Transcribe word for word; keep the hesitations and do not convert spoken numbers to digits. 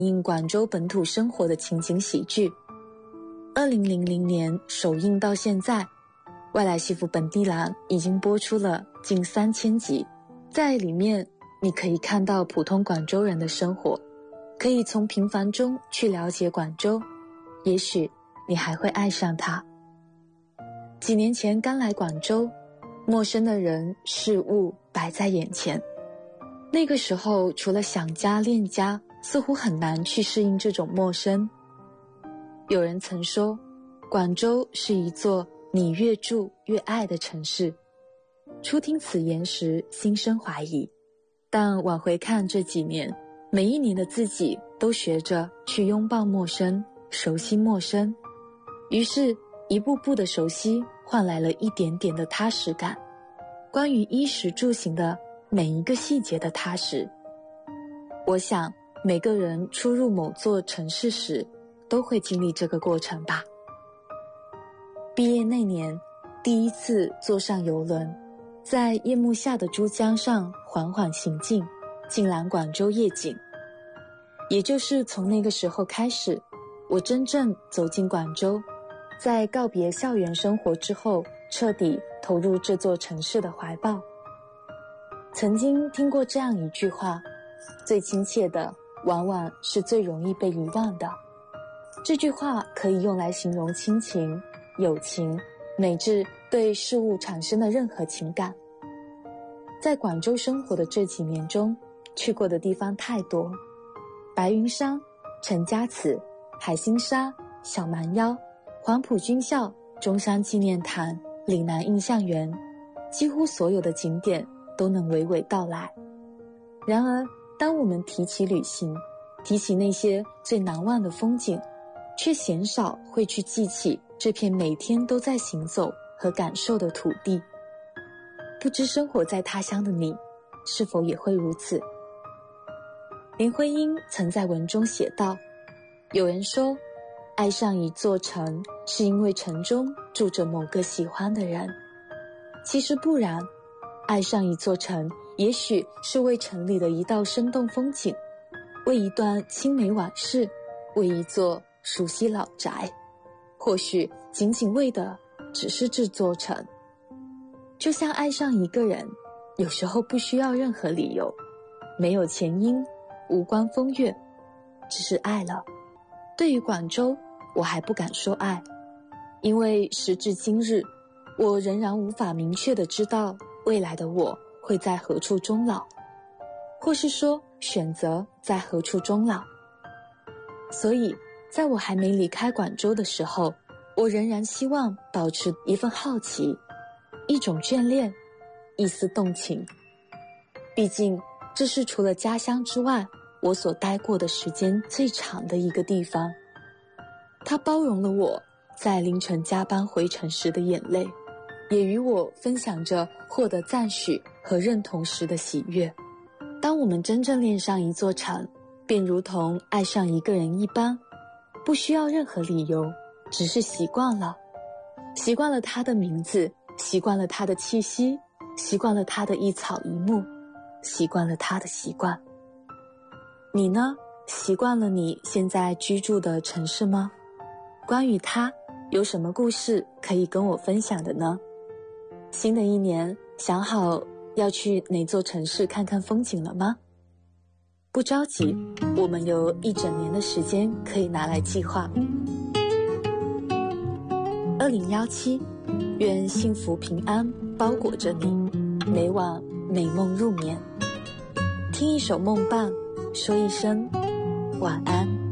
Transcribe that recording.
映广州本土生活的情景喜剧。二零零零年首映到现在，外来媳妇本地郎已经播出了近三千集，在里面你可以看到普通广州人的生活，可以从平凡中去了解广州，也许你还会爱上它。几年前刚来广州，陌生的人事物摆在眼前，那个时候除了想家恋家，似乎很难去适应这种陌生。有人曾说，广州是一座你越住越爱的城市。初听此言时心生怀疑，但往回看这几年，每一年的自己都学着去拥抱陌生，熟悉陌生，于是一步步的熟悉换来了一点点的踏实感，关于衣食住行的每一个细节的踏实。我想每个人初入某座城市时都会经历这个过程吧。毕业那年，第一次坐上邮轮，在夜幕下的珠江上缓缓行进，尽览广州夜景。也就是从那个时候开始，我真正走进广州，在告别校园生活之后，彻底投入这座城市的怀抱。曾经听过这样一句话，最亲切的往往是最容易被遗忘的。这句话可以用来形容亲情、友情，乃至对事物产生的任何情感。在广州生活的这几年中，去过的地方太多，白云山、陈家祠、海心沙、小蛮腰、黄埔军校、中山纪念堂、岭南印象园，几乎所有的景点都能娓娓道来。然而当我们提起旅行，提起那些最难忘的风景，却鲜少会去记起这片每天都在行走和感受的土地。不知生活在他乡的你，是否也会如此？林徽因曾在文中写道，有人说，爱上一座城，是因为城中住着某个喜欢的人。其实不然，爱上一座城，也许是为城里的一道生动风景，为一段青梅往事，为一座熟悉老宅，或许仅仅为的只是这座城。就像爱上一个人，有时候不需要任何理由，没有前因，无关风月，只是爱了。对于广州，我还不敢说爱，因为时至今日，我仍然无法明确地知道未来的我会在何处终老，或是说选择在何处终老。所以在我还没离开广州的时候，我仍然希望保持一份好奇，一种眷恋，一丝动情。毕竟这是除了家乡之外，我所待过的时间最长的一个地方。它包容了我在凌晨加班回城时的眼泪，也与我分享着获得赞许和认同时的喜悦。当我们真正恋上一座城，便如同爱上一个人一般，不需要任何理由，只是习惯了。习惯了他的名字，习惯了他的气息，习惯了他的一草一木，习惯了他的习惯。你呢？习惯了你现在居住的城市吗？关于它，有什么故事可以跟我分享的呢？新的一年，想好要去哪座城市看看风景了吗？不着急，我们有一整年的时间可以拿来计划。二零一七，愿幸福平安包裹着你，每晚美梦入眠。听一首梦伴，说一声晚安。